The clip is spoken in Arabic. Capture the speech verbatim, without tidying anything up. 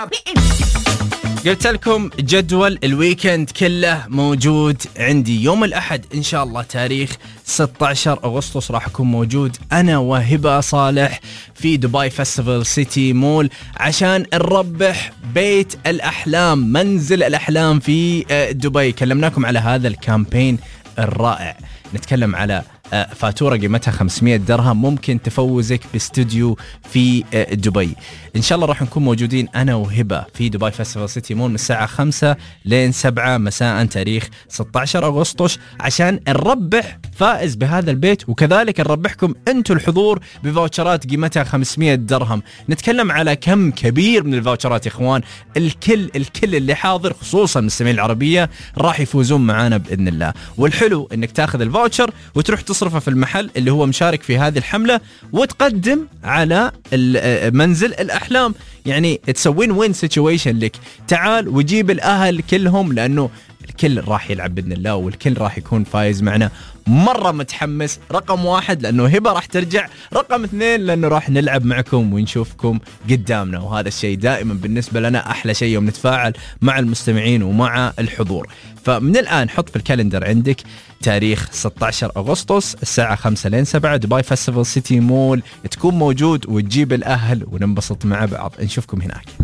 قلت لكم جدول الويكند كله موجود عندي. يوم الأحد إن شاء الله تاريخ ستة عشر أغسطس راح أكون موجود أنا وهبة صالح في دبي فيستيفال سيتي مول عشان نربح بيت الأحلام، منزل الأحلام في دبي. كلمناكم على هذا الكامبين الرائع، نتكلم على فاتورة قيمتها خمسمية درهم ممكن تفوزك باستوديو في دبي. إن شاء الله راح نكون موجودين أنا وهبة في دبي فيستيفال سيتي مول من الساعة خمسة لين سبعة مساء تاريخ ستة عشر أغسطس عشان نربح فائز بهذا البيت، وكذلك نربحكم أنتوا الحضور بفاوتشرات قيمتها خمسمية درهم. نتكلم على كم كبير من الفاوتشرات يا إخوان، الكل الكل اللي حاضر خصوصا المستمعين العربية راح يفوزون معانا بإذن الله. والحلو إنك تاخذ الفاوتشر وتروح تصرفه في المحل اللي هو مشارك في هذه الحملة وتقدم على منزل الأحلام، يعني تسوين وين سيتويشن لك. تعال وجيب الأهل كلهم لأنه الكل راح يلعب بإذن الله والكل راح يكون فايز معنا. مرة متحمس. رقم واحد لأنه هبة راح ترجع، رقم اثنين لأنه راح نلعب معكم ونشوفكم قدامنا، وهذا الشيء دائما بالنسبة لنا أحلى شيء يوم نتفاعل مع المستمعين ومع الحضور. فمن الآن حط في الكالندر عندك تاريخ ستة عشر أغسطس الساعة خمسة لين سبعة دبي فيستيفال سيتي مول، تكون موجود وتجيب الأهل وننبسط مع بعض. نشوفكم هناك.